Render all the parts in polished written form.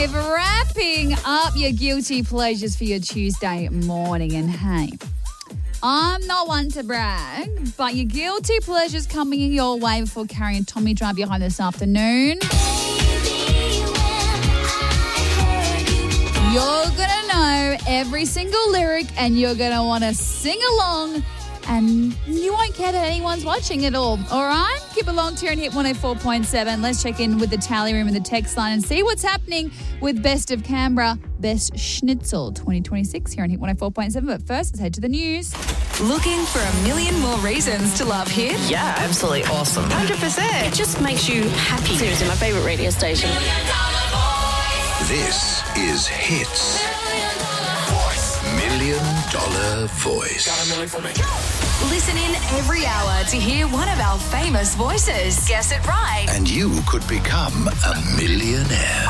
5, wrapping up your guilty pleasures for your Tuesday morning. And hey, I'm not one to brag, but your guilty pleasures coming in your way before carrying Tommy Drive you home this afternoon. You're going to know every single lyric and you're going to want to sing along, and you won't care that anyone's watching at all, all right? Keep along to and hit 104.7. Let's check in with the tally room and the text line and see what's happening with Best of Canberra, Best Schnitzel 2026 here on Hit 104.7. But first, let's head to the news. Looking for a million more reasons to love Hit? Yeah, absolutely awesome. 100%. It just makes you happy. Seriously, my favourite radio station. This is Hits $1 Million Voice. Listen in every hour to hear one of our famous voices. Guess it right. And you could become a millionaire.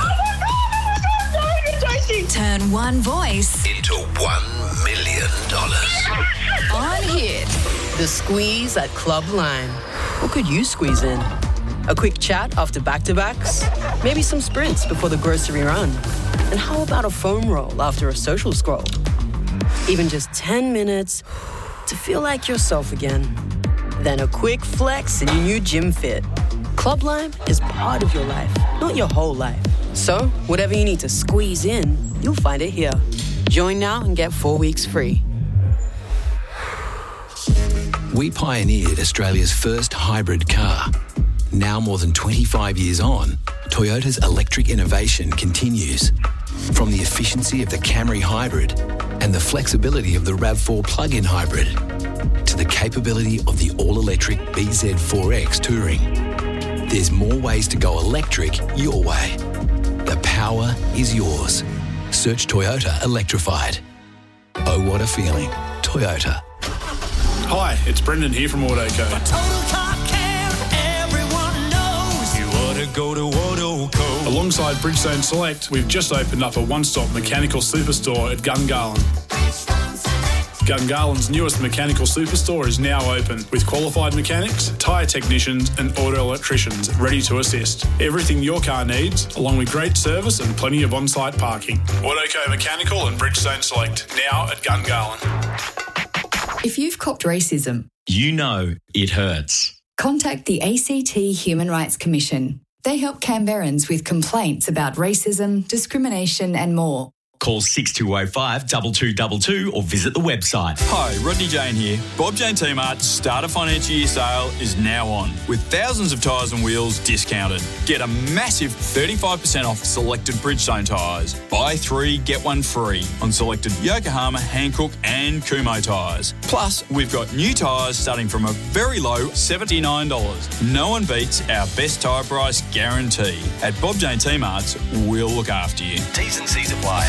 Turn one voice Into $1 million. on Hit. The squeeze at Club Lime. What could you squeeze in? A quick chat after back-to-backs? Maybe some sprints before the grocery run? And how about a foam roll after a social scroll? Even just 10 minutes to feel like yourself again. Then a quick flex in your new gym fit. Club Lime is part of your life, not your whole life. So, whatever you need to squeeze in, you'll find it here. Join now and get 4 weeks free. We pioneered Australia's first hybrid car. Now more than 25 years on, Toyota's electric innovation continues. From the efficiency of the Camry Hybrid and the flexibility of the RAV4 plug-in hybrid to the capability of the all-electric BZ4X Touring. There's more ways to go electric your way. The power is yours. Search Toyota Electrified. Oh, what a feeling. Toyota. Hi, it's Brendan here from Autoco. For total car care, everyone knows you ought to go to Autoco. Alongside Bridgestone Select, we've just opened up a one-stop mechanical superstore at Gungahlin. Gungalin's newest mechanical superstore is now open with qualified mechanics, tyre technicians and auto electricians ready to assist. Everything your car needs, along with great service and plenty of on-site parking. Autoco Mechanical and Bridgestone Select, now at Gungahlin. If you've copped racism, you know it hurts. Contact the ACT Human Rights Commission. They help Canberrans with complaints about racism, discrimination and more. Call 6205 2222 or visit the website. Hi, Rodney Jane here. Bob Jane T-Mart's Starter Financial Year sale is now on, with thousands of tyres and wheels discounted. Get a massive 35% off selected Bridgestone tyres. Buy 3, get 1 free on selected Yokohama, Hankook and Kumho tyres. Plus, we've got new tyres starting from a very low $79. No one beats our best tyre price guarantee. At Bob Jane T-Mart's, we'll look after you. T's and C's apply.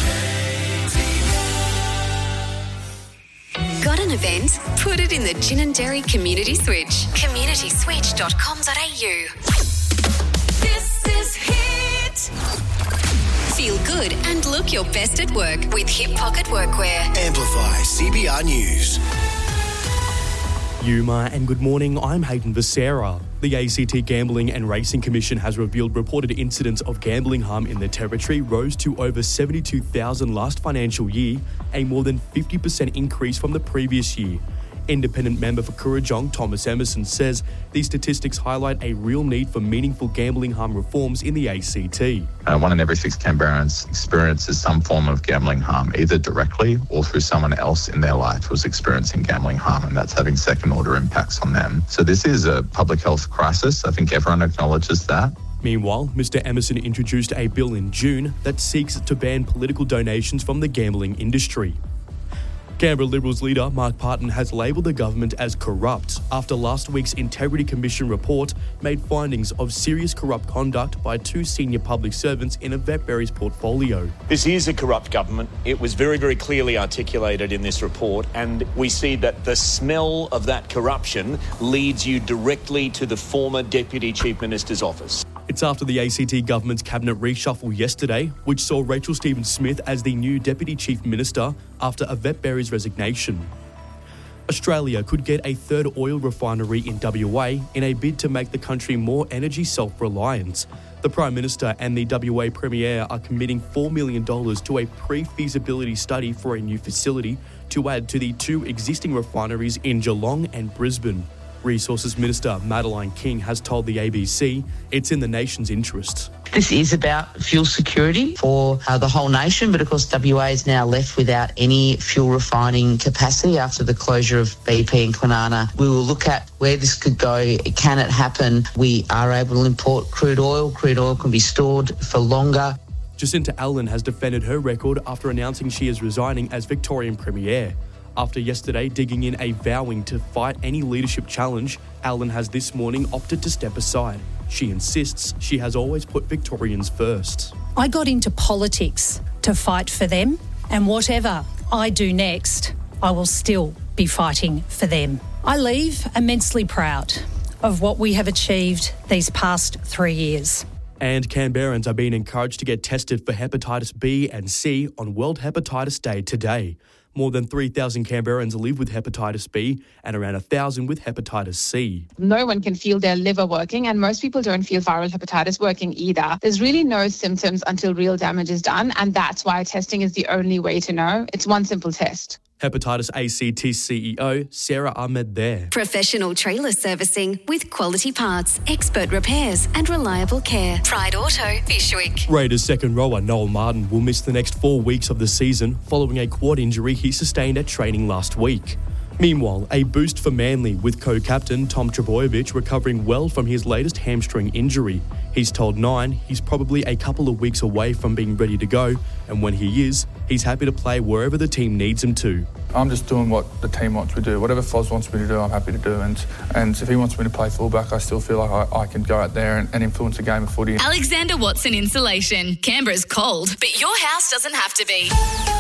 Got an event? Put it in the Gin and Dairy Community Switch. communityswitch.com.au. This is Hit. Feel good and look your best at work with Hip Pocket Workwear. Amplify CBR News. Yuma and good morning, I'm Hayden Becerra. The ACT Gambling and Racing Commission has revealed reported incidents of gambling harm in the territory rose to over 72,000 last financial year, a more than 50% increase from the previous year. Independent member for Kurrajong, Thomas Emerson, says these statistics highlight a real need for meaningful gambling harm reforms in the ACT. 1 in every 6 Canberrans experiences some form of gambling harm, either directly or through someone else in their life who's experiencing gambling harm, and that's having second-order impacts on them. So this is a public health crisis. I think everyone acknowledges that. Meanwhile, Mr Emerson introduced a bill in June that seeks to ban political donations from the gambling industry. Canberra Liberals leader Mark Parton has labelled the government as corrupt after last week's Integrity Commission report made findings of serious corrupt conduct by 2 senior public servants in Yvette Berry's portfolio. This is a corrupt government. It was very, very clearly articulated in this report, and we see that the smell of that corruption leads you directly to the former Deputy Chief Minister's office. It's after the ACT government's cabinet reshuffle yesterday, which saw Rachel Stephen-Smith as the new Deputy Chief Minister after Yvette Berry's resignation. Australia could get a 3rd oil refinery in WA in a bid to make the country more energy self-reliant. The Prime Minister and the WA Premier are committing $4 million to a pre-feasibility study for a new facility to add to the 2 existing refineries in Geelong and Brisbane. Resources Minister Madeleine King has told the ABC it's in the nation's interest. This is about fuel security for the whole nation, but of course WA is now left without any fuel refining capacity after the closure of BP and Kwinana. We will look at where this could go. Can it happen? We are able to import crude oil. Crude oil can be stored for longer. Jacinta Allen has defended her record after announcing she is resigning as Victorian Premier. After yesterday digging in a vowing to fight any leadership challenge, Allen has this morning opted to step aside. She insists she has always put Victorians first. I got into politics to fight for them, and whatever I do next, I will still be fighting for them. I leave immensely proud of what we have achieved these past 3 years. And Canberrans are being encouraged to get tested for hepatitis B and C on World Hepatitis Day today. More than 3,000 Canberrans live with hepatitis B and around 1,000 with hepatitis C. No one can feel their liver working, and most people don't feel viral hepatitis working either. There's really no symptoms until real damage is done, and that's why testing is the only way to know. It's one simple test. Hepatitis ACT CEO Sarah Ahmed there. Professional trailer servicing with quality parts, expert repairs and reliable care. Pride Auto, Fishwick. Raiders second rower Noel Martin will miss the next 4 weeks of the season following a quad injury he sustained at training last week. Meanwhile, a boost for Manly with co-captain Tom Trbojevic recovering well from his latest hamstring injury. He's told Nine he's probably a couple of weeks away from being ready to go, and when he is, he's happy to play wherever the team needs him to. I'm just doing what the team wants me to do. Whatever Foz wants me to do, I'm happy to do. And if he wants me to play fullback, I still feel like I can go out there and influence a game of footy. Alexander Watson Insulation. Canberra's cold, but your house doesn't have to be.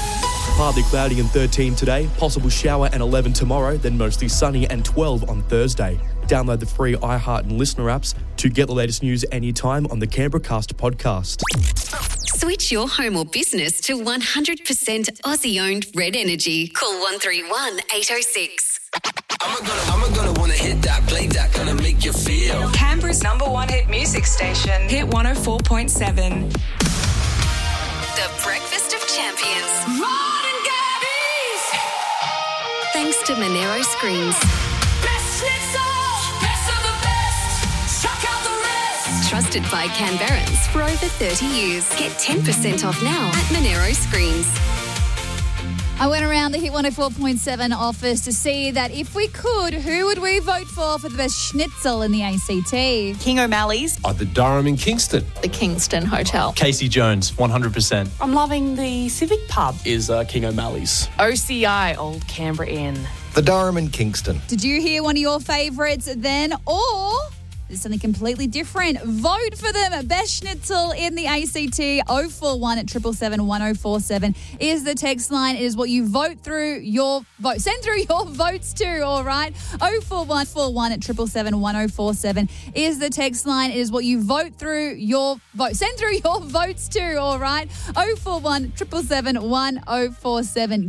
Partly cloudy and 13 today, possible shower and 11 tomorrow, then mostly sunny and 12 on Thursday. Download the free iHeart and Listener apps to get the latest news anytime on the Canberracast podcast. Switch your home or business to 100% Aussie-owned Red Energy. Call 131 806. I'm gonna wanna hit that, play that, gonna make you feel. Canberra's #1 hit music station, Hit 104.7. The Breakfast of Champions. Ron and Gabby's. Thanks to Monero Screens. Best schnitzel, best of the best. Chuck out the rest. Trusted by Canberrans for over 30 years. Get 10% off now at Monero Screens. I went around the Hit 104.7 office to see that if we could, who would we vote for the best schnitzel in the ACT? King O'Malley's. The Durham in Kingston. The Kingston Hotel. Casey Jones, 100%. I'm loving the Civic Pub. Is King O'Malley's. OCI, Old Canberra Inn. The Durham in Kingston. Did you hear one of your favourites then, or there's something completely different? Vote for them. Best schnitzel in the ACT. 041 777 1047 is the text line. It is what you vote through your vote. Send through your votes to, all right? 041 777 1047 is the text line. It is what you vote through your vote. Send through your votes to, all right? 041 777 1047.